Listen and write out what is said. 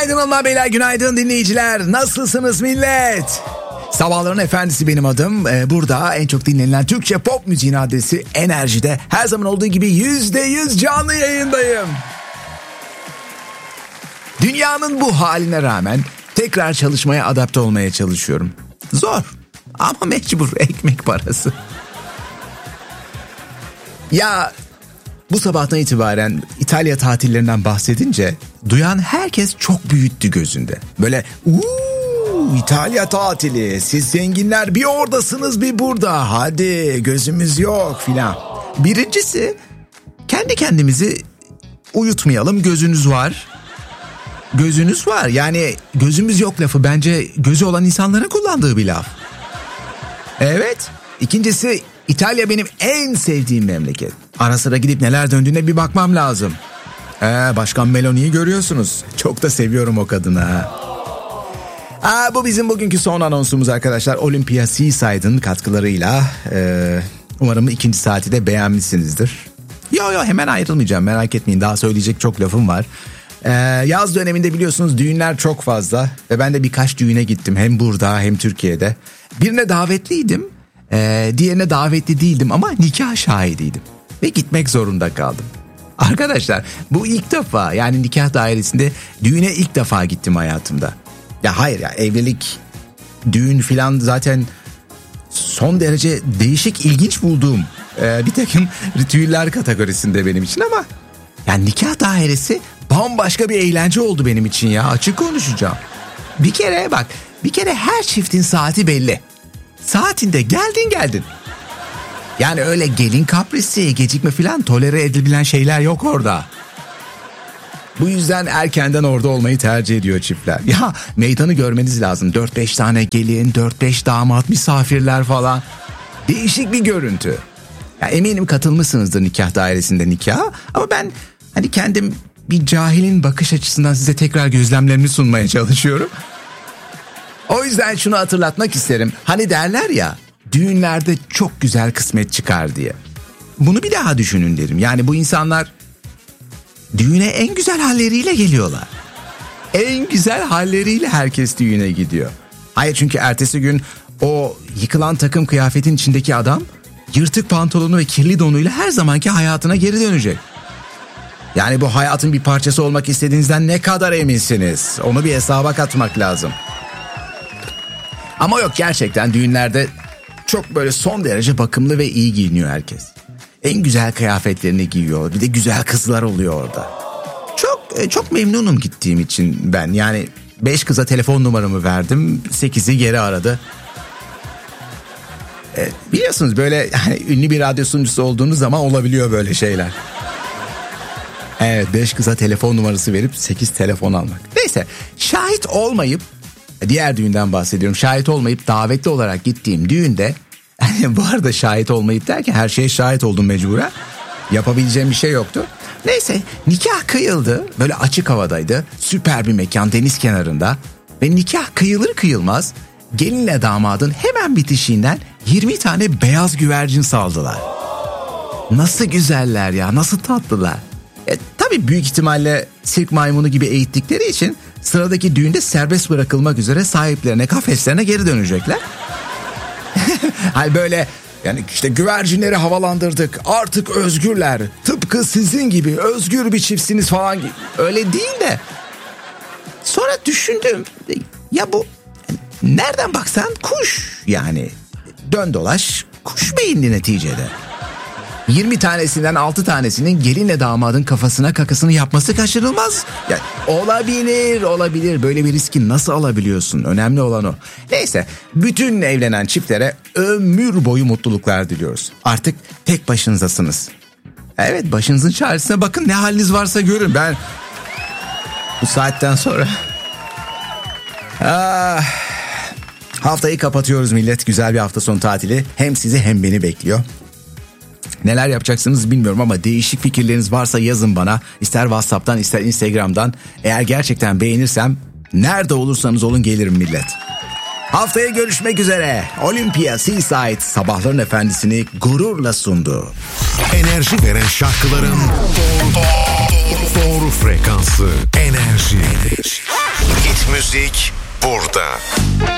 Günaydın hanımlar beyler, günaydın dinleyiciler. Nasılsınız millet? Sabahların efendisi benim adım. Burada en çok dinlenilen Türkçe pop müziğin adresi Enerji'de her zaman olduğu gibi %100 canlı yayındayım. Dünyanın bu haline rağmen tekrar çalışmaya adapte olmaya çalışıyorum. Zor ama mecbur, ekmek parası. Ya bu sabahtan itibaren İtalya tatillerinden bahsedince duyan herkes çok büyüttü gözünde. Böyle İtalya tatili, siz zenginler bir oradasınız bir burada, hadi gözümüz yok filan. Birincisi, kendi kendimizi uyutmayalım, gözünüz var. Gözünüz var, yani gözümüz yok lafı bence gözü olan insanların kullandığı bir laf. Evet. İkincisi, İtalya benim en sevdiğim memleket. Ara sıra gidip neler döndüğüne bir bakmam lazım. Başkan Meloni'yi görüyorsunuz. Çok da seviyorum o kadını. Bu bizim bugünkü son anonsumuz arkadaşlar. Olympia Seaside'ın katkılarıyla. Umarım ikinci saati de beğenmişsinizdir. Yo hemen ayrılmayacağım, merak etmeyin, daha söyleyecek çok lafım var. Yaz döneminde biliyorsunuz düğünler çok fazla. Ve ben de birkaç düğüne gittim, hem burada hem Türkiye'de. Birine davetliydim. Diğerine davetli değildim ama nikah şahidiydim. Ve gitmek zorunda kaldım. Arkadaşlar bu ilk defa, yani nikah dairesinde düğüne ilk defa gittim hayatımda. Ya hayır ya, evlilik, düğün filan zaten son derece değişik, ilginç bulduğum bir takım ritüeller kategorisinde benim için ama yani nikah dairesi bambaşka bir eğlence oldu benim için ya, açık konuşacağım. Bir kere her çiftin saati belli. Saatinde geldin. Yani öyle gelin kaprisi, gecikme filan tolere edilebilen şeyler yok orada. Bu yüzden erkenden orada olmayı tercih ediyor çiftler. Ya meydanı görmeniz lazım. 4-5 tane gelin, 4-5 damat, misafirler falan. Değişik bir görüntü. Ya eminim katılmışsınızdır nikah dairesinde nikaha. Ama ben hani kendim bir cahilin bakış açısından size tekrar gözlemlerimi sunmaya çalışıyorum. O yüzden şunu hatırlatmak isterim. Hani derler ya, düğünlerde çok güzel kısmet çıkar diye. Bunu bir daha düşünün derim. Yani bu insanlar düğüne en güzel halleriyle geliyorlar. En güzel halleriyle herkes düğüne gidiyor. Hayır, çünkü ertesi gün o yıkılan takım kıyafetin içindeki adam yırtık pantolonu ve kirli donuyla her zamanki hayatına geri dönecek. Yani bu hayatın bir parçası olmak istediğinizden ne kadar eminsiniz? Onu bir hesaba katmak lazım. Ama yok, gerçekten düğünlerde çok böyle son derece bakımlı ve iyi giyiniyor herkes. En güzel kıyafetlerini giyiyor. Bir de güzel kızlar oluyor orada. Çok memnunum gittiğim için ben. Yani 5 kıza telefon numaramı verdim. 8'i geri aradı. Biliyorsunuz böyle hani ünlü bir radyo sunucusu olduğunuz zaman olabiliyor böyle şeyler. Evet, 5 kıza telefon numarası verip 8 telefon almak. Neyse, şahit olmayıp, diğer düğünden bahsediyorum, şahit olmayıp davetli olarak gittiğim düğünde, bu arada şahit olmayıp derken her şeye şahit oldum mecburen. Yapabileceğim bir şey yoktu. Neyse, nikah kıyıldı. Böyle açık havadaydı. Süper bir mekan, deniz kenarında. Ve nikah kıyılır kıyılmaz gelinle damadın hemen bitişiğinden 20 tane beyaz güvercin saldılar. Nasıl güzeller ya, nasıl tatlılar. Tabii büyük ihtimalle sirk maymunu gibi eğittikleri için sıradaki düğünde serbest bırakılmak üzere sahiplerine, kafeslerine geri dönecekler. Hani böyle, yani işte güvercinleri havalandırdık, artık özgürler, tıpkı sizin gibi özgür bir çiftsiniz falan gibi. Öyle değil de sonra düşündüm, ya bu nereden baksan kuş, yani dön dolaş kuş beyinli neticede. 20 tanesinden 6 tanesinin gelinle damadın kafasına kakasını yapması kaçırılmaz. Ya, olabilir. Böyle bir riski nasıl alabiliyorsun? Önemli olan o. Neyse, bütün evlenen çiftlere ömür boyu mutluluklar diliyoruz. Artık tek başınızasınız. Evet, başınızın çaresine bakın, ne haliniz varsa görün. Ben bu saatten sonra haftayı kapatıyoruz millet. Güzel bir hafta sonu tatili hem sizi hem beni bekliyor. Neler yapacaksınız bilmiyorum ama değişik fikirleriniz varsa yazın bana. İster WhatsApp'tan ister Instagram'dan. Eğer gerçekten beğenirsem nerede olursanız olun gelirim millet. Haftaya görüşmek üzere. Olympia Seaside sabahların efendisini gururla sundu. Enerji veren şarkıların doğru frekansı. Enerji. müzik burada.